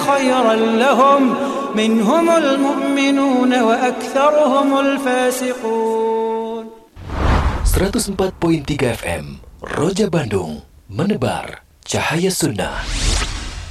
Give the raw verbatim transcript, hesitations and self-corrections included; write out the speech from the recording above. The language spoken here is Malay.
خيرا لهم منهم المؤمنون وأكثرهم الفاسقون. seratus empat koma tiga F M Roja Bandung, menebar cahaya sunnah.